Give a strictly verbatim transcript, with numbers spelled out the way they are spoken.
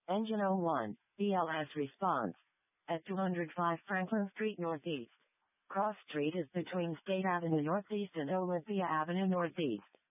Engine oh one, B L S response. At two oh five Franklin Street Northeast. Cross Street is between State Avenue Northeast and Olympia Avenue Northeast.